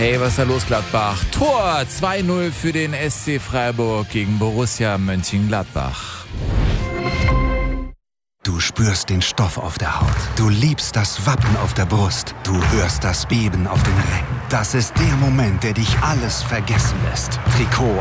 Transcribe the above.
Hey, was ist da los, Gladbach? Tor 2:0 für den SC Freiburg gegen Borussia Mönchengladbach. Du spürst den Stoff auf der Haut. Du liebst das Wappen auf der Brust. Du hörst das Beben auf den Rängen. Das ist der Moment, der dich alles vergessen lässt. Trikot,